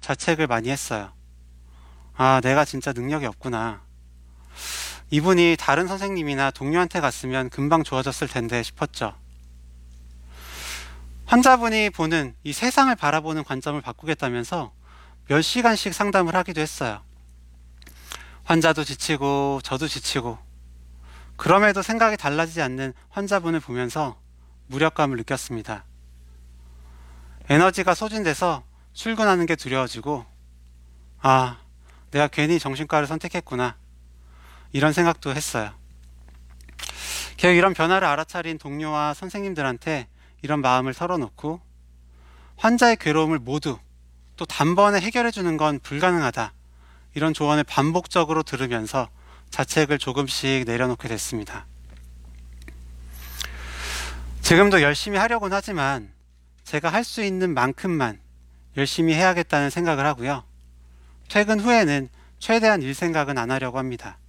자책을 많이 했어요. 아, 내가 진짜 능력이 없구나. 이분이 다른 선생님이나 동료한테 갔으면 금방 좋아졌을 텐데 싶었죠. 환자분이 보는 이 세상을 바라보는 관점을 바꾸겠다면서 몇 시간씩 상담을 하기도 했어요. 환자도 지치고 저도 지치고 그럼에도 생각이 달라지지 않는 환자분을 보면서 무력감을 느꼈습니다. 에너지가 소진돼서 출근하는 게 두려워지고 아, 내가 괜히 정신과를 선택했구나 이런 생각도 했어요. 결국 이런 변화를 알아차린 동료와 선생님들한테 이런 마음을 털어놓고 환자의 괴로움을 모두 또 단번에 해결해 주는 건 불가능하다 이런 조언을 반복적으로 들으면서 자책을 조금씩 내려놓게 됐습니다. 지금도 열심히 하려고는 하지만 제가 할 수 있는 만큼만 열심히 해야겠다는 생각을 하고요. 퇴근 후에는 최대한 일 생각은 안 하려고 합니다.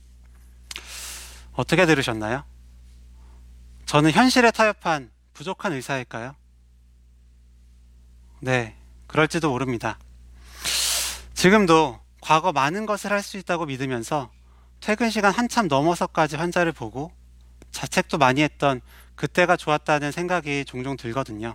어떻게 들으셨나요? 저는 현실에 타협한 부족한 의사일까요? 네, 그럴지도 모릅니다. 지금도 과거 많은 것을 할 수 있다고 믿으면서 퇴근 시간 한참 넘어서까지 환자를 보고 자책도 많이 했던 그때가 좋았다는 생각이 종종 들거든요.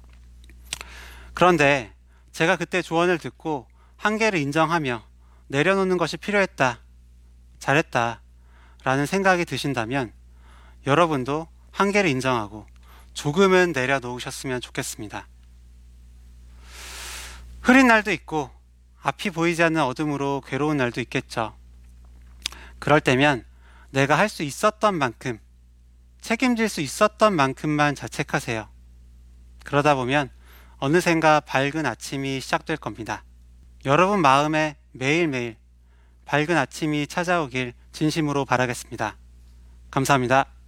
그런데 제가 그때 조언을 듣고 한계를 인정하며 내려놓는 것이 필요했다, 잘했다 라는 생각이 드신다면 여러분도 한계를 인정하고 조금은 내려놓으셨으면 좋겠습니다. 흐린 날도 있고 앞이 보이지 않는 어둠으로 괴로운 날도 있겠죠. 그럴 때면 내가 할 수 있었던 만큼, 책임질 수 있었던 만큼만 자책하세요. 그러다 보면 어느샌가 밝은 아침이 시작될 겁니다. 여러분 마음에 매일매일 밝은 아침이 찾아오길 진심으로 바라겠습니다. 감사합니다.